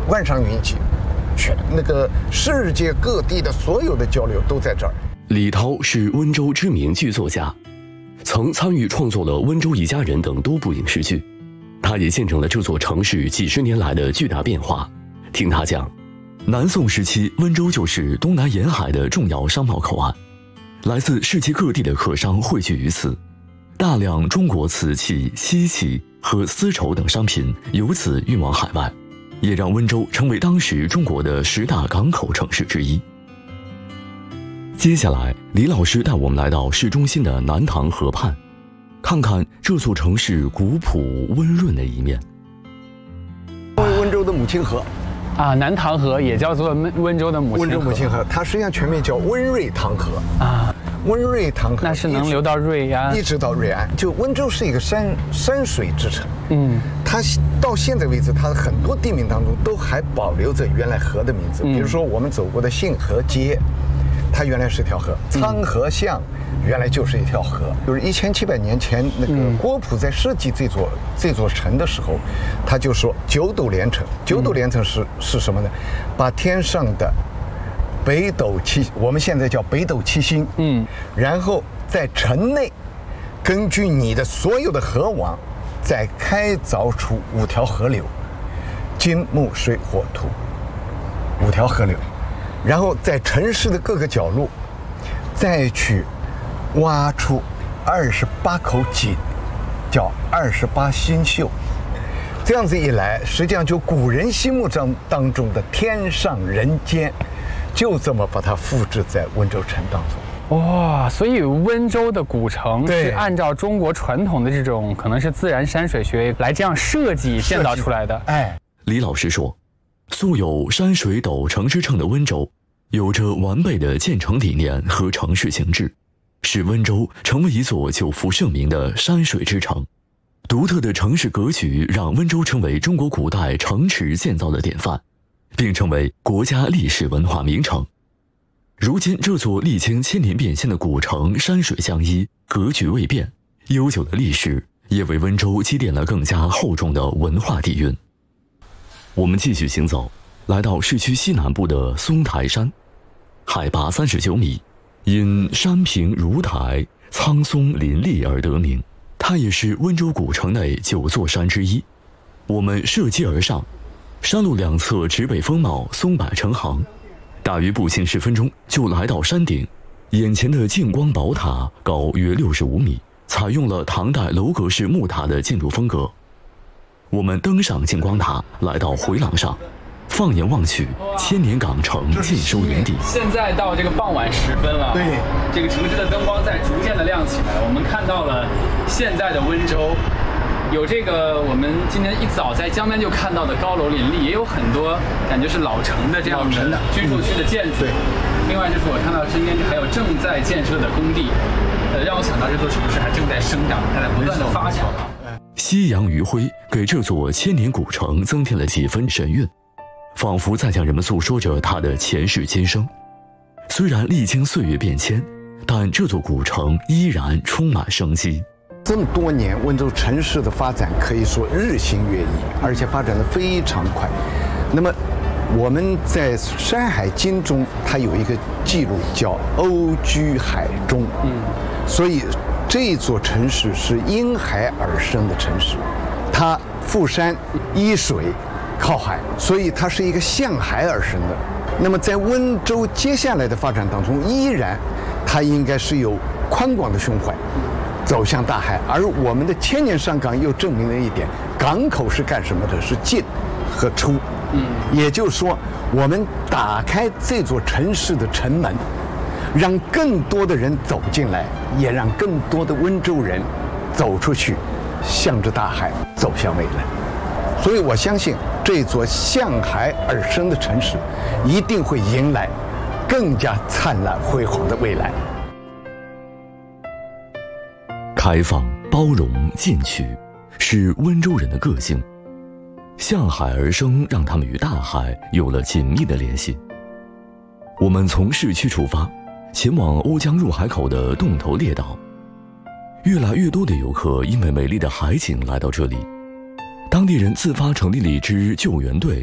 万上云集，那个世界各地的所有的交流都在这儿。 李涛是温州知名剧作家，曾参与创作了《温州一家人》等多部影视剧，他也见证了这座城市几十年来的巨大变化。听他讲，南宋时期温州就是东南沿海的重要商贸口岸，来自世界各地的客商汇聚于此，大量中国瓷器、漆器和丝绸等商品由此运往海外，也让温州成为当时中国的10大港口城市之一。接下来，李老师带我们来到市中心的南塘河畔，看看这座城市古朴温润的一面。 温州的母亲河啊，南塘河也叫做温州的母亲河。 温州母亲河，它实际上全名叫温瑞塘河啊。温瑞塘河那是能流到瑞安， 一直到瑞安。就温州是一个山水之城，它到现在为止，它的很多地名当中都还保留着原来河的名字。比如说我们走过的信河街，它原来是条河；沧河巷原来就是一条河。就是1700年前，那个郭璞在设计这座城的时候，他就说9斗连城。9斗连城是什么呢？把天上的北斗七，我们现在叫北斗七星，然后在城内，根据你的所有的河网，再开凿出5条河流，金木水火土，5条河流，然后在城市的各个角落，再去挖出28口井，叫28星宿。这样子一来，实际上就古人心目当中的天上人间，就这么把它复制在温州城当中。 哇，所以温州的古城是按照中国传统的这种可能是自然山水学来这样设计建造出来的。 哎， 李老师说，素有山水斗城之称的温州，有着完备的建城理念和城市形制，使温州成为一座久负盛名的山水之城。独特的城市格局让温州成为中国古代城池建造的典范，并成为国家历史文化名城。如今这座历经千年变迁的古城山水相依，格局未变，悠久的历史也为温州积淀了更加厚重的文化底蕴。我们继续行走，来到市区西南部的松台山，海拔39米，因山平如台、苍松林立而得名。它也是温州古城内9座山之一。我们涉阶而上，山路两侧植被丰茂，松柏成行，大约步行10分钟就来到山顶。眼前的净光宝塔高约65米，采用了唐代楼阁式木塔的建筑风格。我们登上净光塔，来到回廊上，放眼望去，千年港城尽收眼底。 现在到这个傍晚时分了， 对， 这个城市的灯光在逐渐的亮起来。我们看到了现在的温州，有这个我们今天一早在江边就看到的高楼林立，也有很多感觉是老城的这样的居住区的建筑。另外就是我看到身边还有正在建设的工地，让我想到这座城市还正在生长，还在不断的发展。 夕阳余晖给这座千年古城增添了几分神韵，仿佛在向人们诉说着它的前世今生。虽然历经岁月变迁，但这座古城依然充满生机。 这么多年，温州城市的发展可以说日新月异，而且发展得非常快。那么我们在《山海经》中，它有一个记录叫“欧居海中”，所以这座城市是因海而生的城市，它附山依水靠海，所以它是一个向海而生的。那么在温州接下来的发展当中，依然它应该是有宽广的胸怀走向大海。而我们的千年上港又证明了一点，港口是干什么的？是进和出。也就是说，我们打开这座城市的城门，让更多的人走进来，也让更多的温州人走出去，向着大海走向未来。所以我相信这座向海而生的城市一定会迎来更加灿烂辉煌的未来。 开放、包容、进取，是温州人的个性。向海而生，让他们与大海有了紧密的联系。我们从市区出发，前往瓯江入海口的洞头列岛。越来越多的游客因为美丽的海景来到这里，当地人自发成立了一支救援队，